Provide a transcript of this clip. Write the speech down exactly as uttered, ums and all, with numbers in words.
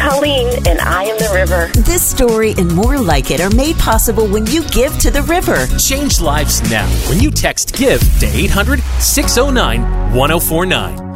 Colleen, and I am the river. This story and more like it are made possible when you give to the river. Change lives now when you text GIVE to eight hundred, six oh nine, one oh four nine.